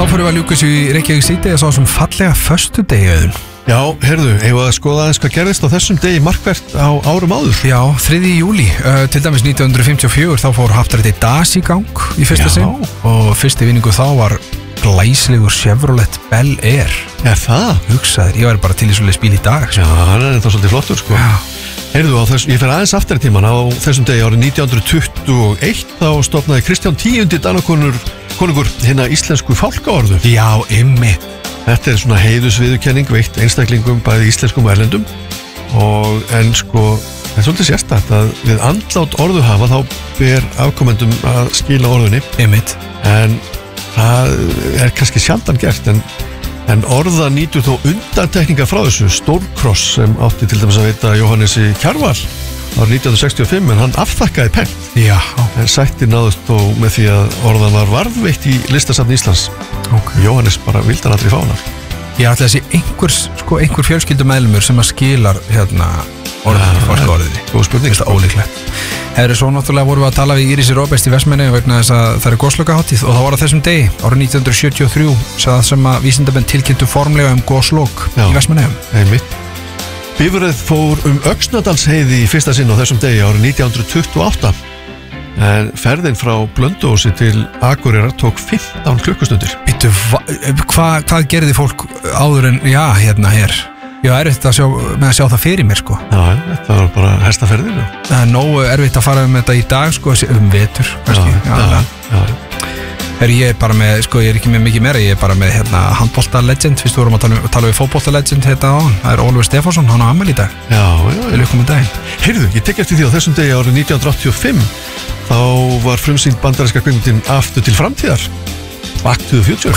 þá fyrir við að ljúka þessu í Reykjavík síðdegi að sá sem fallega föstudegi. Já, heyrðu, eigum við að skoða aðeins hvað gerðist á þessum degi markvert á árum áður. Já, 3. júlí, til dæmis 1954 þá fór Happdrætti DAS í gang í fyrsta sinn og fyrsti vinningu þá var glæsilegur Chevrolet Bel Air. Er það? Hugsaður, ég væri bara til í svolítið bíl í dag. Já, hann er þetta svolítið flottur sko. Já. Heyrðu, ég fer aðeins aftur í tíman á þessum degi árið 1921 þá stofnaði Kristján X konungur hinna íslensku fálkaorðu. Já, einmitt. Þetta er svona heiðusviðurkenning veitt einstaklingum bæði íslenskum og erlendum en sko, það er svolítið sérstakt að við andlát orðuhafa þá ber afkomendum að skila orðunni. Einmitt. En það er kannski sjaldan gert en orða nýtur þó undantekningar frá þessu. Stórkross sem átti til dæmis að veita Jóhannesi Kjarval árið 1965 en hann afþakkaði pennt. Já. En sætti náðust þó með því að orðan var varðveitt í listasafni Íslands. Jóhannes bara vildi hann aldrei fá hana. Ég ætla að sé einhver fjölskyldumeðlumur sem að skilar orðinni, fálkaorðinni. Góð spurning. Þetta er ólíklegt. Hefur svo náttúrulega vorum við að tala við Írisi Róbert í Vestmannaeyjum vegna þess að það er goslokaháttíð og það var á þessum degi árið 1973 sem að vísindamenn tilkynntu formlega goslok í Vestmannaeyjum. Einmitt. Bifreið fór Öxnadalsheiði í fyrsta sinn á þessum degi árið 1928 en ferðin frá Blönduósi til Akureyrar tók 15 klukkustundir. Býttu, hvað gerði fólk áður en, hér? Já, erfitt að sjá það fyrir mér, sko. Já, þetta var bara hestaferðinu. Það er nógu erfitt að fara þetta í dag, sko, vetur, kannski. Já. Ég er bara með, ég er ekki með mikið meira, ég er bara með handbolta-legend, fyrst við vorum að tala við fótbolta-legend á hann, það er Ólafur Stefánsson, hann á afmæli í dag. Já. Við lukkum með daginn. Heyrðu, ég tek eftir því á þessum degi árið 1985, þá var frumsýnd bandaríska kvikmyndin Aftur til framtíðar, Back to the Future.